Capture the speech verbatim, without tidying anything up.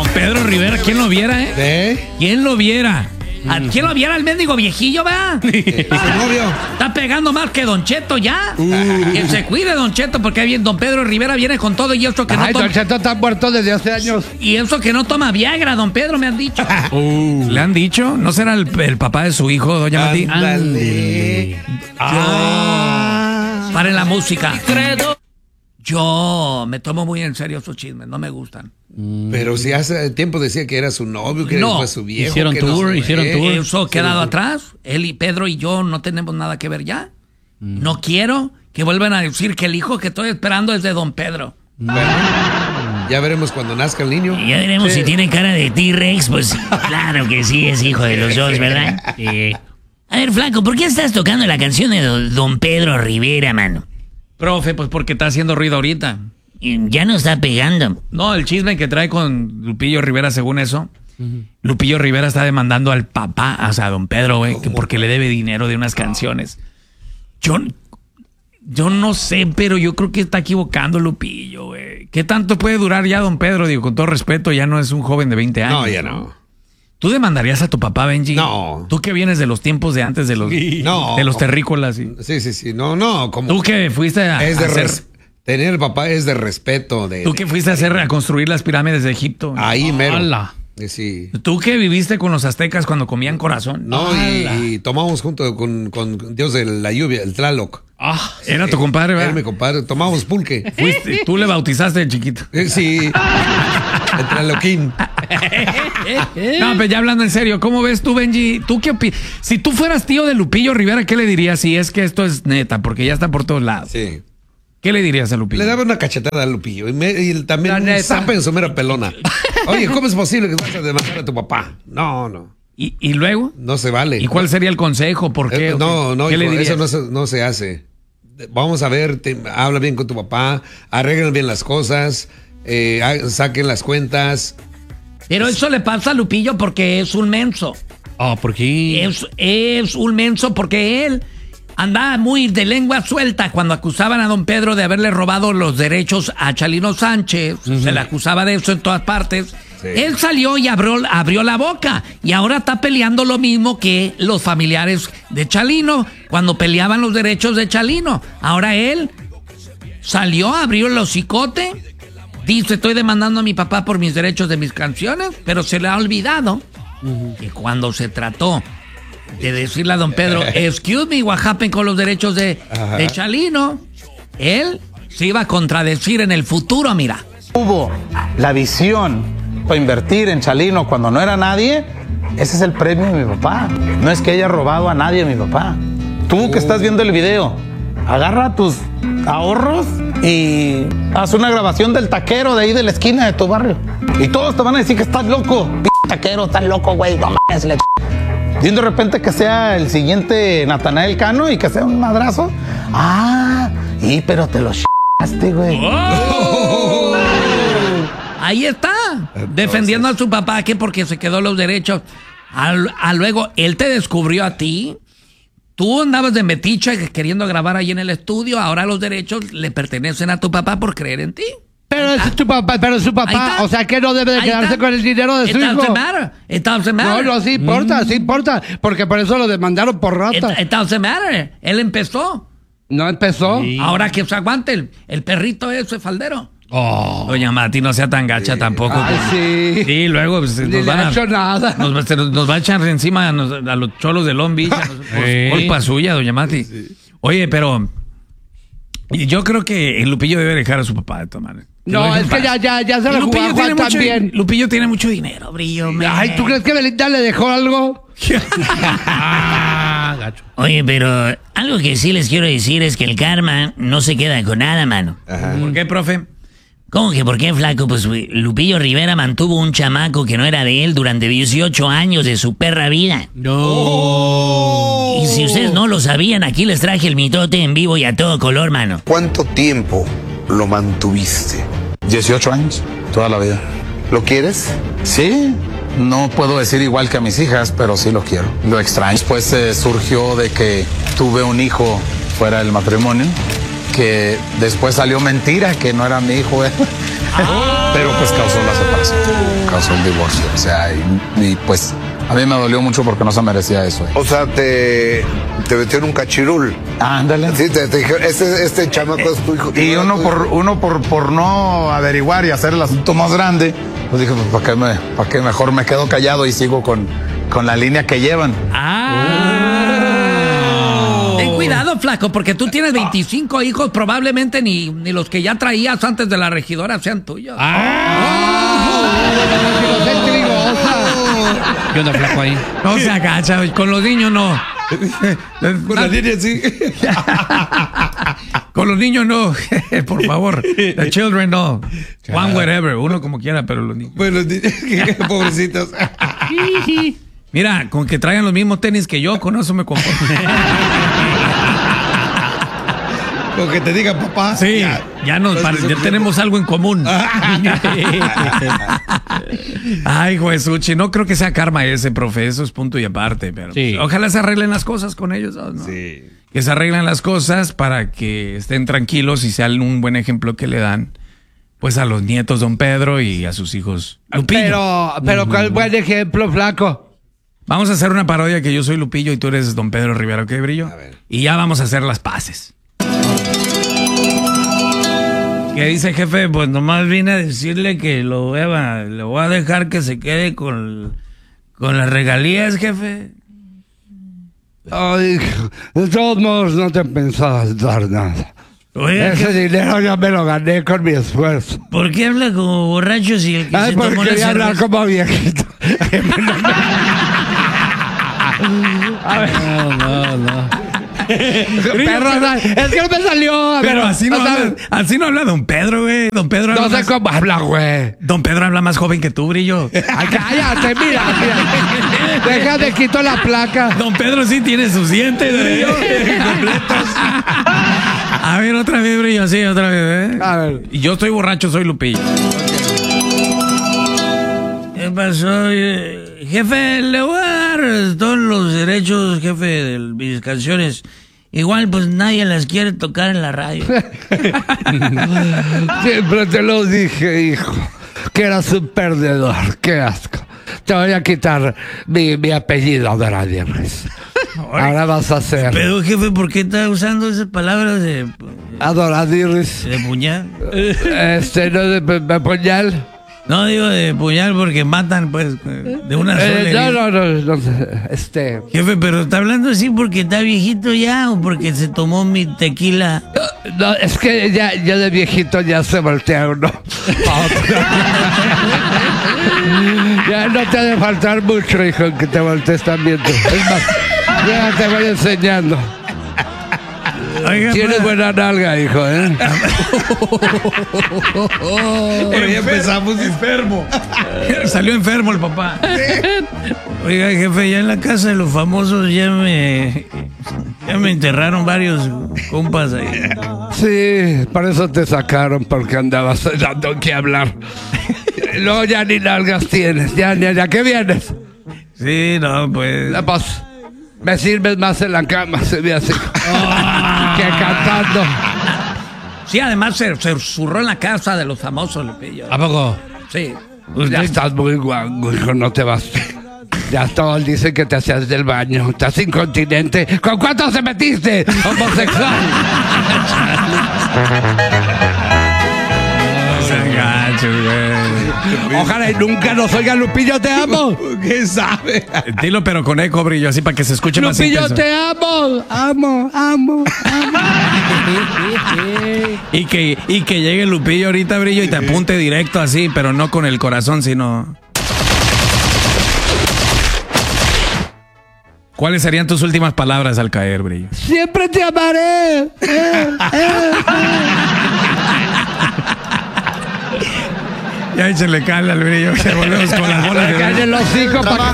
Pedro Rivera, ¿quién lo viera, eh? ¿Eh? ¿Quién lo viera? ¿A quién lo viera el mendigo viejillo, va? ¿Y su novio? Está pegando más que Don Cheto ya. Uh. Que se cuide Don Cheto, porque bien Don Pedro Rivera viene con todo y eso que Ay, no toma. Don Cheto está muerto desde hace años. Y eso que no toma Viagra, Don Pedro, me han dicho. Uh. ¿Le han dicho? ¿No será el, el papá de su hijo, doña Mati? Ándale. Ah. Paren la música. Yo me tomo muy en serio esos chismes, no me gustan. Pero si hace tiempo decía que era su novio, que No. fue su viejo. Hicieron que tour, no sé, hicieron ¿eh? tour. Eso ha quedado atrás. Él y Pedro y yo no tenemos nada que ver ya. No quiero que vuelvan a decir que el hijo que estoy esperando es de Don Pedro. Bueno, ya veremos cuando nazca el niño. Ya veremos si tiene cara de T-Rex, pues claro que sí, es hijo de los dos, ¿verdad? Sí. A ver, flaco, ¿por qué estás tocando la canción de Don- Don Pedro Rivera, mano? Profe, pues porque está haciendo ruido ahorita. Y ya no está pegando. No, el chisme que trae con Lupillo Rivera, según eso. Lupillo Rivera está demandando al papá, o sea, a Don Pedro, güey, que porque le debe dinero de unas canciones. Yo, yo no sé, pero yo creo que está equivocando Lupillo, güey. ¿Qué tanto puede durar ya Don Pedro? Digo, con todo respeto, ya no es un joven de veinte años. No, ya no. ¿Tú demandarías a tu papá, Benji? No. Tú que vienes de los tiempos de antes de los, No. de los terrícolas. Y... Sí, sí, sí. No, no. Como Tú que fuiste a, es de a hacer... res- tener papá es de respeto. De, Tú que fuiste a hacer, a construir las pirámides de Egipto. Ahí mero. Ala. Eh, Sí. Tú que viviste con los aztecas cuando comían corazón. No, y, y tomamos junto con, con Dios de la lluvia, el Tlaloc. Ah, Era tu compadre, Era ¿verdad? mi compadre. Tomamos pulque. Fuiste- tú le bautizaste de chiquito. Eh, Sí. El Tlaloquín. No, pero ya hablando en serio, ¿cómo ves tú, Benji? ¿Tú qué opinas? Si tú fueras tío de Lupillo Rivera, ¿qué le dirías si es que esto es neta? Porque ya está por todos lados. Sí. ¿Qué le dirías a Lupillo? Le daba una cachetada a Lupillo y, me- y también La un neta. zape en su mera pelona. Oye, ¿cómo es posible que vas a demandar a tu papá? No, no. ¿Y, y luego? No se vale. ¿Y cuál sería el consejo? ¿Por qué? Eh, ¿O no, qué? no, ¿Qué le hijo, dirías? eso no se, no se hace. Vamos a ver, te- habla bien con tu papá, arreglen bien las cosas, eh, ha- saquen las cuentas. Pero eso le pasa a Lupillo porque es un menso. ah, ¿por qué? Es, es un menso porque él andaba muy de lengua suelta cuando acusaban a Don Pedro de haberle robado los derechos a Chalino Sánchez. Se le acusaba de eso en todas partes. Sí. Él salió y abrió, abrió la boca y ahora está peleando lo mismo que los familiares de Chalino cuando peleaban los derechos de Chalino. Ahora él salió, abrió el hocicote, dice: estoy demandando a mi papá por mis derechos de mis canciones, pero se le ha olvidado que cuando se trató de decirle a Don Pedro, excuse me, what happened con los derechos de, Ajá. de Chalino, él se iba a contradecir en el futuro, mira. Hubo la visión para invertir en Chalino cuando no era nadie. Ese es el premio de mi papá. No es que haya robado a nadie mi papá. Tú que estás viendo el video, agarra tus ahorros y haz una grabación del taquero de ahí de la esquina de tu barrio. Y todos te van a decir que estás loco. P taquero, estás loco, güey. No mames, le... Y de repente que sea el siguiente Natanael Cano y que sea un madrazo. Ah, y pero te lo ch***aste, güey. Ahí está, defendiendo a su papá que porque se quedó los derechos. A, a luego, él te descubrió a ti. Tú andabas de metiche queriendo grabar ahí en el estudio. Ahora los derechos le pertenecen a tu papá por creer en ti. Pero es tu papá, pero es su Ahí papá. está. O sea que no debe de Ahí quedarse está. con el dinero de It su hijo. doesn't matter. It doesn't No, matter. no, sí importa, sí importa. Porque por eso lo demandaron por It, rata. it doesn't matter. Él empezó. No empezó. Sí. Ahora que se aguante el, el perrito ese faldero. Oh. Doña Mati, no sea tan gacha tampoco. Ay, sí. Sí, luego pues, Ni nos, le van ha a, hecho nada. nos, se nos- nos va a echar encima a, nos- a los cholos de Long Beach. a nos- por Sí. culpa suya, doña Mati. Oye, pero yo creo que el Lupillo debe dejar a su papá de tomar. No, es que ya, ya, ya se Y la jugó a Juan tiene mucho, también. Lupillo tiene mucho dinero, brillo. man. Ay, ¿tú crees que Belinda le dejó algo? Ah, gacho. Oye, pero algo que sí les quiero decir es que el karma no se queda con nada, mano. Ajá. ¿Por qué, profe? ¿Cómo que por qué, flaco? Pues güey, Lupillo Rivera mantuvo un chamaco que no era de él durante dieciocho años de su perra vida. No. Y si ustedes no lo sabían, aquí les traje el mitote en vivo y a todo color, mano. ¿Cuánto tiempo lo mantuviste? dieciocho años, toda la vida. ¿Lo quieres? Sí, no puedo decir igual que a mis hijas, pero sí lo quiero. Lo extraño. Después eh, surgió de que tuve un hijo fuera del matrimonio, que después salió mentira, que no era mi hijo. Pero pues causó la separación, causó el divorcio. O sea, y, y, pues a mí me dolió mucho porque no se merecía eso. ¿eh? O sea, te, te metió en un cachirul. Ándale. Sí, te, te dijeron, este, este chamaco es tu hijo. Y uno por uno por, por no averiguar y hacer el asunto más grande, pues dije, pues ¿para qué, me, para qué mejor me quedo callado y sigo con, con la línea que llevan? Ah. Ten cuidado, flaco, porque tú tienes veinticinco hijos, probablemente ni, ni los que ya traías antes de la regidora sean tuyos. ¿Qué onda, flaco, ahí? No se agacha, con los niños no. Con la línea sí. Con los niños no, por favor. The children no. One whatever, uno como quiera, pero los niños. Bueno, pobrecitos. Mira, con que traigan los mismos tenis que yo, con eso me conformo. Con que te diga papá. Sí, ya, ya, nos pare, ya tenemos algo en común. Ay, Juesuchi, no creo que sea karma ese, profe, eso es punto y aparte, pero sí. Ojalá se arreglen las cosas con ellos, ¿no? Sí. Que se arreglen las cosas para que estén tranquilos y sean un buen ejemplo que le dan, pues, a los nietos Don Pedro y a sus hijos Lupillo. Pero, pero ¿cuál buen ejemplo, flaco? Vamos a hacer una parodia que yo soy Lupillo y tú eres Don Pedro Rivera, ¿ok, Brillo? A ver. Y ya vamos a hacer las paces. ¿Qué dice, jefe? Pues nomás vine a decirle que lo voy a, le voy a dejar que se quede con, con las regalías, jefe. Ay, de todos modos no te pensabas dar nada. Oye, Ese jefe, dinero ya me lo gané con mi esfuerzo. ¿Por qué habla como borracho si el que Ay, se porque tomó la quería hablar cerveza? como viejito. No, no, no. Perro, es que no me salió. A ver, pero así no, o sea, habla, así no habla Don Pedro, güey. Don Pedro habla no sé más, cómo habla, güey. Don Pedro habla más joven que tú, Brillo. Ay, cállate, mira, mira. Deja de quito la placa. Don Pedro sí tiene sus dientes, Brillo. Completos. A ver, otra vez, Brillo, sí, otra vez, ¿eh? A ver. Y yo estoy borracho, soy Lupillo. ¿Qué pasó? Eh, Jefe, le voy a dar todos los derechos, jefe, de mis canciones. Igual, pues nadie las quiere tocar en la radio. Siempre te lo dije, hijo, que eras un perdedor. Qué asco. Te voy a quitar mi, mi apellido de la Dierres. Ahora vas a hacer Pero, jefe, ¿por qué está usando esas palabras de, Adoradirris. de puñal? Este, no de, de puñal. No digo de puñal porque matan, pues, de una sola Eh, herida. no, no, no, no, este. Jefe, pero ¿está hablando así porque está viejito ya o porque se tomó mi tequila? No, es que ya, ya de viejito ya se voltea uno pa' otro. Ya no te ha de faltar mucho, hijo, que te voltees también tú. Es más, ya te voy enseñando. Oiga, Tienes pa- buena nalga, hijo, ¿eh? Pero ya empezamos enfermo. Salió enfermo el papá. Oiga, jefe, ya en la casa de los famosos ya me... Ya me enterraron varios compas ahí. Sí, por eso te sacaron, porque andabas dando que hablar. Luego ya ni nalgas tienes, ya, ya, ya, ¿qué vienes? Sí, no, pues... La pues, me sirves más en la cama, se ve así. Que cantando. Sí, además se, se zurró en la casa de los famosos, Lupillo. ¿A poco? Sí. Ya estás muy guango, hijo, no te vas. Ya todos dicen que te hacías del baño, estás incontinente. ¿Con cuántos te metiste? Homosexual. Ojalá y nunca nos oiga Lupillo, te amo. ¿Qué sabe? Dilo, pero con eco, Brillo, así para que se escuche más Lupillo, intenso. te amo. Amo, amo, amo. Y que, y que llegue Lupillo ahorita, Brillo, y te apunte directo así, pero no con el corazón, sino... ¿Cuáles serían tus últimas palabras al caer, Brillo? Siempre te amaré. Eh, eh, eh. Ya échenle cala al Brillo, que volvemos con las bolas de... Cállate los hijos, pa'